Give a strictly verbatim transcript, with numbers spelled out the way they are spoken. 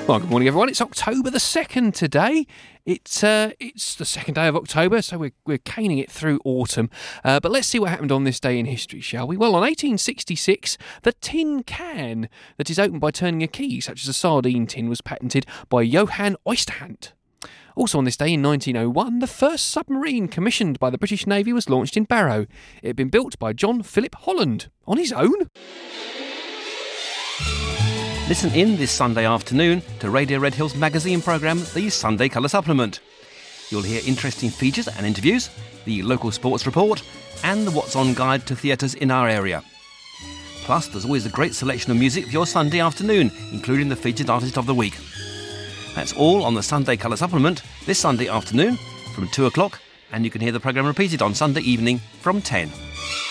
Well, good morning, everyone. It's October the second today. It's uh, it's the second day of October, so we're we're caning it through autumn. Uh, but let's see what happened on this day in history, shall we? Well, on eighteen sixty-six, the tin can that is opened by turning a key, such as a sardine tin, was patented by Johann Oysterhand. Also on this day in nineteen oh one, the first submarine commissioned by the British Navy was launched in Barrow. It had been built by John Philip Holland on his own. Listen in this Sunday afternoon to Radio Red Hills magazine programme, The Sunday Colour Supplement. You'll hear interesting features and interviews, the local sports report, and the What's On guide to theatres in our area. Plus, there's always a great selection of music for your Sunday afternoon, including the featured artist of the week. That's all on the Sunday Colour Supplement this Sunday afternoon from two o'clock, and you can hear the programme repeated on Sunday evening from ten.